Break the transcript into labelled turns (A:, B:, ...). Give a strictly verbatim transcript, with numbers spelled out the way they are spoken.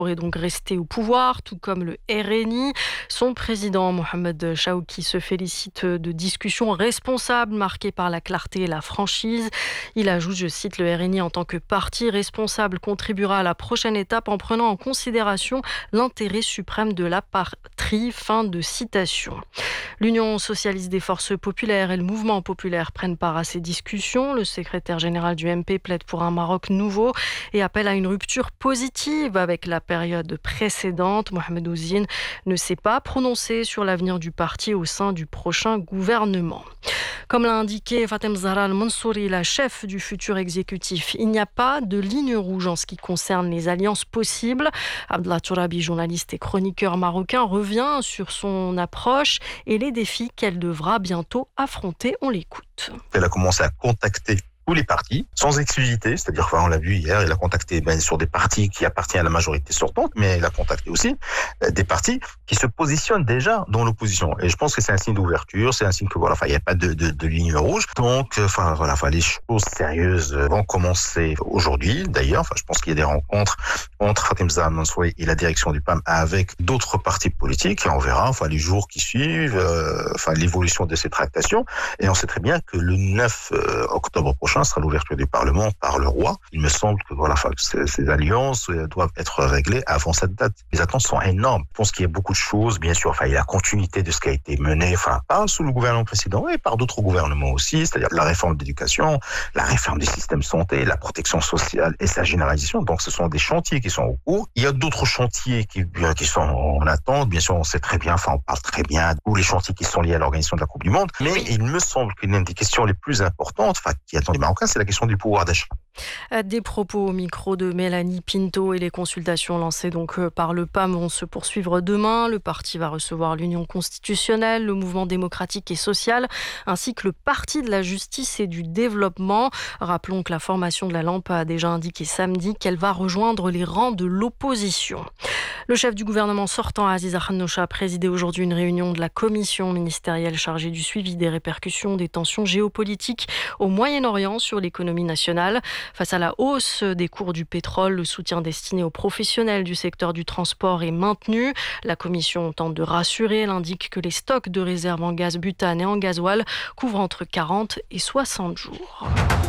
A: pourrait donc rester au pouvoir, tout comme le R N I. Son président, Mohamed Chaouki, se félicite de discussions responsables marquées par la clarté et la franchise. Il ajoute, je cite, le R N I en tant que parti responsable contribuera à la prochaine étape en prenant en considération l'intérêt suprême de la patrie. Fin de citation. L'Union socialiste des forces populaires et le mouvement populaire prennent part à ces discussions. Le secrétaire général du M P plaide pour un Maroc nouveau et appelle à une rupture positive avec la période précédente. Mohamed Ouzine ne s'est pas prononcé sur l'avenir du parti au sein du prochain gouvernement. Comme l'a indiqué Fatem Zahra Al-Mansouri, la chef du futur exécutif, il n'y a pas de ligne rouge en ce qui concerne les alliances possibles. Abdallah Tourabi, journaliste et chroniqueur marocain, revient sur son approche et les défis qu'elle devra bientôt affronter. On l'écoute.
B: Elle a commencé à contacter tous les partis, sans exclusivité, c'est-à-dire, enfin, on l'a vu hier, il a contacté ben, sur des partis qui appartiennent à la majorité sortante, mais il a contacté aussi euh, des partis qui se positionnent déjà dans l'opposition. Et je pense que c'est un signe d'ouverture, c'est un signe que voilà, enfin, il n'y a pas de, de, de ligne rouge. Donc, enfin, voilà, enfin, les choses sérieuses vont commencer aujourd'hui. D'ailleurs, enfin, je pense qu'il y a des rencontres entre Fatem Zahra Al-Mansouri et la direction du P A M avec d'autres partis politiques. Et on verra, enfin, les jours qui suivent, euh, enfin, l'évolution de ces tractations. Et on sait très bien que le neuf octobre prochain sera l'ouverture du Parlement par le roi. Il me semble que voilà, enfin, ces, ces alliances doivent être réglées avant cette date. Les attentes sont énormes. Je pense qu'il y a beaucoup de choses, bien sûr. Enfin, il y a la continuité de ce qui a été mené, enfin, pas sous le gouvernement précédent et par d'autres gouvernements aussi, c'est-à-dire la réforme de l'éducation, la réforme du système de santé, la protection sociale et sa généralisation. Donc, ce sont des chantiers qui sont au cours. Il y a d'autres chantiers qui, qui sont en attente. Bien sûr, on sait très bien, enfin, on parle très bien de tous les chantiers qui sont liés à l'organisation de la Coupe du Monde. Mais oui, il me semble qu'une des questions les plus importantes, enfin, qui attend les Marocains, c'est la question du pouvoir d'achat.
A: Des propos au micro de Mélanie Pinto et les consultations lancées donc par le P A M vont se poursuivre demain. Le parti va recevoir l'Union constitutionnelle, le mouvement démocratique et social, ainsi que le Parti de la justice et du développement. Rappelons que la formation de la Lampe a déjà indiqué samedi qu'elle va rejoindre les rangs de l'opposition. Le chef du gouvernement sortant, Aziz Akhannoucha, a présidé aujourd'hui une réunion de la commission ministérielle chargée du suivi des répercussions des tensions géopolitiques au Moyen-Orient sur l'économie nationale. Face à la hausse des cours du pétrole, le soutien destiné aux professionnels du secteur du transport est maintenu. La commission tente de rassurer. Elle indique que les stocks de réserves en gaz butane et en gasoil couvrent entre quarante et soixante jours.